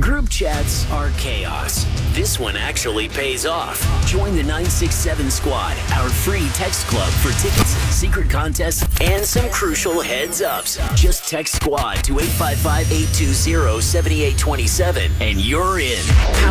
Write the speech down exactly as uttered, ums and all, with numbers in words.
Group chats are chaos. This one actually pays off. Join the nine six seven Squad, our free text club for tickets, secret contests, and some crucial heads-ups. Just text SQUAD to eight five five, eight two zero, seven eight two seven and you're in.